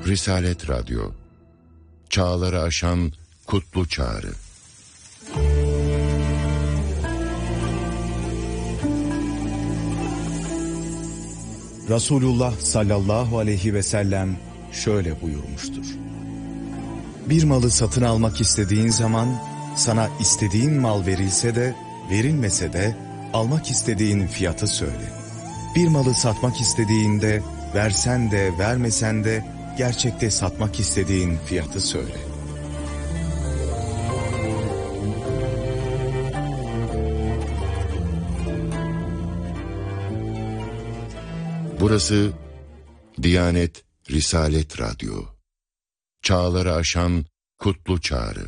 Risalet Radyo, çağları aşan kutlu çağrı. Resulullah sallallahu aleyhi ve sellem şöyle buyurmuştur: bir malı satın almak istediğin zaman sana istediğin mal verilse de verilmese de almak istediğin fiyatı söyle. Bir malı satmak istediğinde versen de vermesen de gerçekte satmak istediğin fiyatı söyle. Burası Diyanet Risalet Radyo, çağları aşan kutlu çağrı.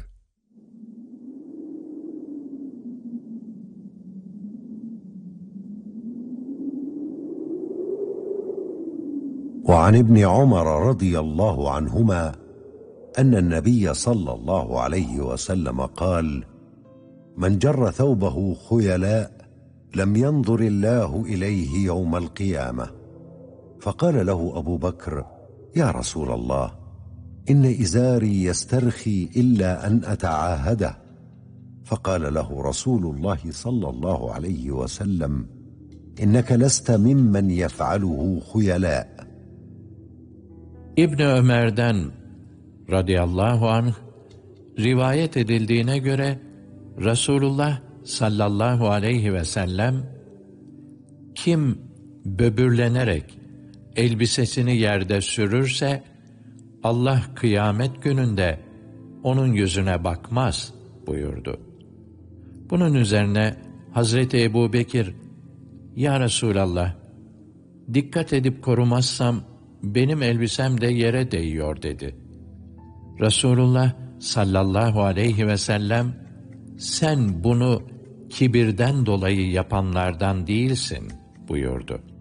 وعن ابن عمر رضي الله عنهما أن النبي صلى الله عليه وسلم قال: من جر ثوبه خيلاء لم ينظر الله إليه يوم القيامة. فقال له أبو بكر: يا رسول الله، إن إزاري يسترخي إلا أن أتعاهده. فقال له رسول الله صلى الله عليه وسلم: إنك لست ممن يفعله خيلاء. İbn Ömer'den radıyallahu anh rivayet edildiğine göre Resulullah sallallahu aleyhi ve sellem, kim böbürlenerek elbisesini yerde sürürse Allah kıyamet gününde onun yüzüne bakmaz buyurdu. Bunun üzerine Hazreti Ebubekir, ya Resulallah, dikkat edip korumazsam benim elbisem de yere değiyor dedi. Resulullah sallallahu aleyhi ve sellem, sen bunu kibirden dolayı yapanlardan değilsin buyurdu.